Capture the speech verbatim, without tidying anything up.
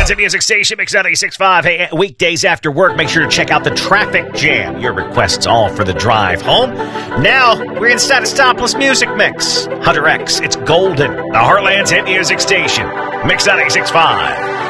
Heartland's Hit Music Station, Mix ninety-six point five. Hey, weekdays after work, make sure to check out the Traffic Jam. Your requests all for the drive home. Now, we're inside a stopless music mix. Hunter X, it's Golden. The Heartland's Hit Music Station, Mix ninety-six point five.